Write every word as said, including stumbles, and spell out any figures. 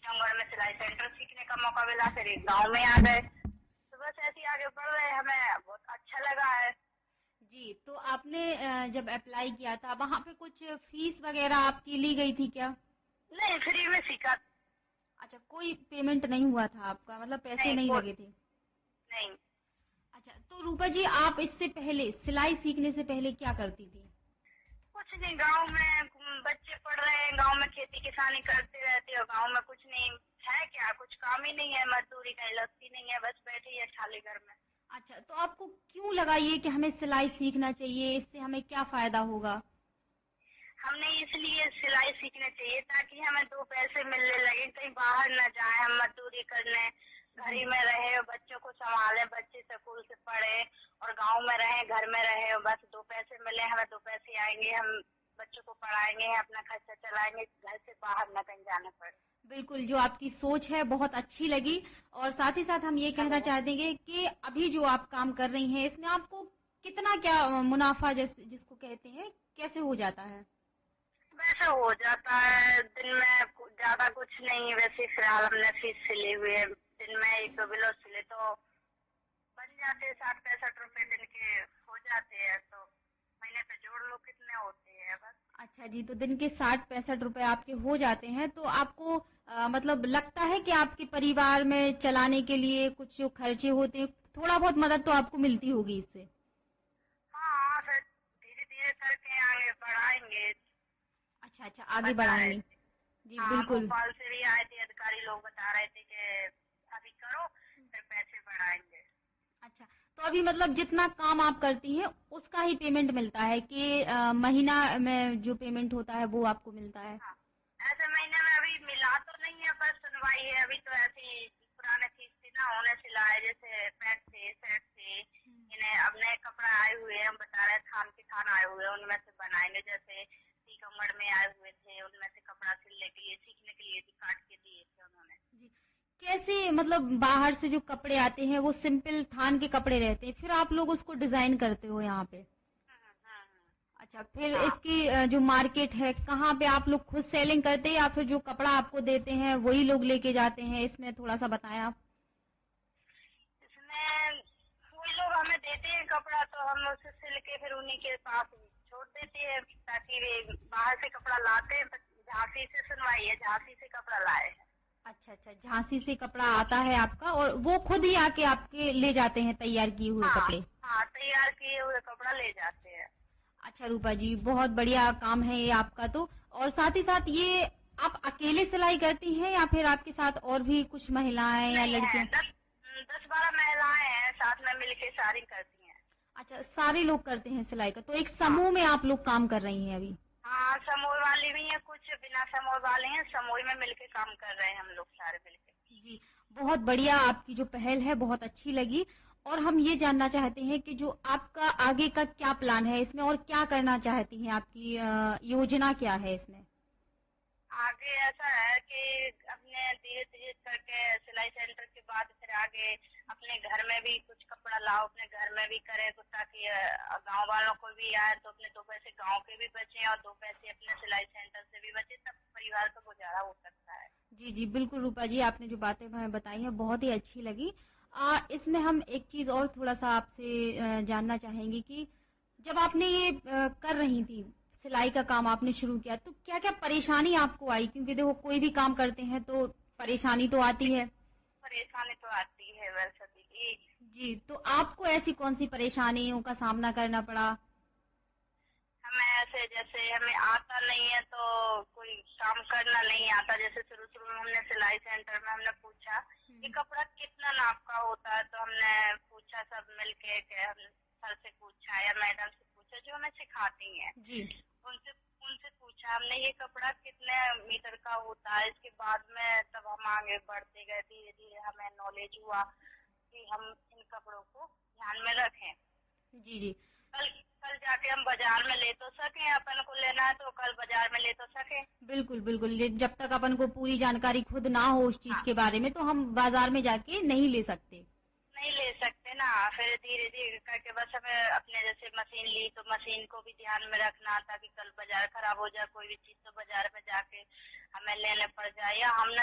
टीकमगढ़ में सिलाई सेंटर सीखने का मौका मिला, फिर एक गाँव में आ गए, तो बस ऐसे ही आगे बढ़ रहे हैं, हमें बहुत अच्छा लगा है। जी, तो आपने जब अप्लाई किया था वहाँ पे कुछ फीस वगैरह आपकी ली गई थी क्या? नहीं, फ्री में सीखा। अच्छा, कोई पेमेंट नहीं हुआ था आपका, मतलब पैसे नहीं, नहीं कोई लगे थे? नहीं। अच्छा, तो रूपा जी आप इससे पहले सिलाई सीखने से पहले क्या करती थी? कुछ नहीं, गांव में बच्चे पढ़ रहे हैं, गांव में खेती किसानी करते रहते हो, गांव में कुछ नहीं है, क्या कुछ काम ही नहीं है, मजदूरी कहीं लगती नहीं है, बस बैठी है खाली घर में। अच्छा, तो आपको क्यों लगा ये कि हमें सिलाई सीखना चाहिए, इससे हमें क्या फायदा होगा? हमने इसलिए सिलाई सीखना चाहिए ताकि हमें दो पैसे मिलने लगे, कहीं बाहर न जाए, हम मजदूरी करने, घर ही में रहे, बच्चों को संभाले, बच्चे स्कूल से पढ़े और गांव में रहे, घर में रहे, बस दो पैसे मिले, हमें दो पैसे आएंगे, हम बच्चों को पढ़ाएंगे, अपना खर्चा चलाएंगे, घर से बाहर न कहीं जाना पड़े। बिल्कुल, जो आपकी सोच है बहुत अच्छी लगी। और साथ ही साथ हम ये कहना चाहेंगे कि अभी जो आप काम कर रही हैं इसमें आपको कितना क्या मुनाफा जिस, जिसको कहते हैं कैसे हो जाता है? वैसे हो जाता है, दिन में ज्यादा कुछ नहीं, वैसे फिलहाल हमने फीस सिली हुई है, दिन में एक दो ब्लाउज सिले तो बन जाते हैं, साठ पैंसठ रुपए दिन के हो जाते हैं, तो महीने पे जोड़ लो कितने होते हैं बस। अच्छा जी, तो दिन के साठ पैंसठ रुपए आपके हो जाते हैं, तो आपको आ, मतलब लगता है कि आपके परिवार में चलाने के लिए कुछ जो खर्चे होते हैं थोड़ा बहुत मदद तो आपको मिलती होगी इससे? हाँ, फिर धीरे धीरे करके आगे बढ़ाएंगे। अच्छा अच्छा, आगे बता रहे बढ़ाएंगे। थे, जी हाँ, बिल्कुल। भोपाल से भी आए थे अधिकारी लोग, बता रहे थे कि अभी करो फिर पैसे बढ़ाएंगे। अच्छा, तो अभी मतलब जितना काम आप करती हैं उसका ही पेमेंट मिलता है कि आ, महीना में जो पेमेंट होता है वो आपको मिलता है? हाँ, ऐसे महीने में अभी मिला तो नहीं है, बस सुनवाई है, अभी तो ऐसी पुराने चीज थी ना, होने सिलाए जैसे पैंट थे, शर्ट थे, इन्हें अब नए कपड़ा आए हुए हैं, हम बता रहे थान के थान आए हुए हैं, उनमें से बनाएंगे, जैसे टीकमगढ़ में आए हुए थे, उनमें से कपड़ा सिलने के लिए, सीखने के लिए काट के दिए थे उन्होंने। जी, कैसे मतलब बाहर से जो कपड़े आते हैं वो सिंपल थान के कपड़े रहते हैं, फिर आप लोग उसको डिजाइन करते हो यहाँ पे? हम्म, हम्म, हम्म। अच्छा, फिर हाँ, इसकी अ, जो मार्केट है कहाँ पे आप लोग खुद सेलिंग करते हैं या फिर जो कपड़ा आपको देते हैं वही लोग लेके जाते हैं? इसमें थोड़ा सा बताएं आप। इसमें वही लोग हमें देते हैं कपड़ा, तो हम उसे सिल के फिर उन्हीं के पास छोड़ देते हैं, ताकि वे बाहर से कपड़ा लाते हैं, झांसी से सुनवाई है, झांसी से कपड़ा लाए हैं। अच्छा अच्छा, झांसी से कपड़ा आता है आपका और वो खुद ही आके आपके ले जाते हैं तैयार किए हुए हाँ, कपड़े? हाँ, तैयार किए हुए कपड़ा ले जाते हैं। अच्छा रूपा जी, बहुत बढ़िया काम है ये आपका तो। और साथ ही साथ ये आप अकेले सिलाई करती हैं या फिर आपके साथ और भी कुछ महिलाएं या नहीं है, लड़कियां? दस दस बारह महिलाएं हैं, साथ में मिलके सारी करती हैं। अच्छा, सारे लोग करते हैं सिलाई का, तो एक हाँ, समूह में आप लोग काम कर रही हैं अभी? हाँ, समूह वाली भी हैं, कुछ बिना समूह वाले हैं, समूह में मिलके काम कर रहे हैं हम लोग सारे मिलके। जी, बहुत बढ़िया, आपकी जो पहल है बहुत अच्छी लगी। और हम ये जानना चाहते हैं कि जो आपका आगे का क्या प्लान है इसमें और क्या करना चाहती हैं, आपकी अ, योजना क्या है इसमें? आगे ऐसा है कि अपने धीरे धीरे करके सिलाई सेंटर के बाद फिर आगे अपने घर में भी कुछ कपड़ा लाओ, अपने घर में भी करें, तो ताकि गांव वालों को भी आए, तो अपने दो पैसे गांव के भी बचे और दो पैसे अपने सिलाई सेंटर से भी बचे, तब परिवार का गुजारा हो सकता है। जी जी बिल्कुल रूपा जी, आपने जो बातें हमें बताई हैं बहुत ही अच्छी लगी। आ, इसमें हम एक चीज और थोड़ा सा आपसे जानना चाहेंगे कि जब आपने ये आ, कर रही थी सिलाई का काम आपने शुरू किया तो क्या क्या परेशानी आपको आई? क्योंकि देखो कोई भी काम करते हैं तो परेशानी तो आती है। परेशानी तो आती है वैसे भी। जी, तो आपको ऐसी कौन सी परेशानियों का सामना करना पड़ा? हमें ऐसे जैसे हमें आता नहीं है, तो कोई काम करना नहीं आता, जैसे शुरू शुरू में हमने सिलाई सेंटर में हमने पूछा कि कपड़ा कितना नाप का होता है, तो हमने पूछा सब मिलके, हम सर से पूछा या मैडम से पूछा जो हमें सिखाती हैं, जी, उनसे उनसे पूछा हमने ये कपड़ा कितने मीटर का होता है। इसके बाद में तब हम आगे बढ़ते गए, धीरे धीरे हमें नॉलेज हुआ कि हम इन कपड़ों को ध्यान में रखें। जी, जी, कल कल जाके हम बाजार में ले तो सके, अपन को लेना है तो कल बाजार में ले तो सके। बिल्कुल बिल्कुल, जब तक अपन को पूरी जानकारी खुद ना हो उस चीज हाँ, के बारे में तो हम बाजार में जाके नहीं ले सकते। नहीं ले सकते ना, फिर धीरे धीरे करके बस हमें अपने जैसे मशीन ली तो मशीन को भी ध्यान में रखना, ताकि कल बाजार खराब हो जाए कोई भी चीज तो बाजार में जाके हमें लेने पड़ जाए, या हम न